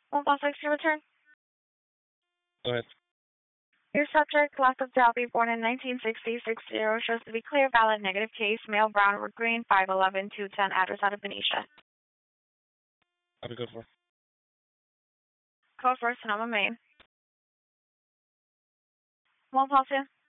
156 to return. Go ahead. Your subject, class of Delphi, born in 1960, 60, shows to be clear, valid, negative case, male, brown or green, 5'11", 210, address out of Benicia. I'll be good for. Code for Sonoma, Maine. 1 pulse here.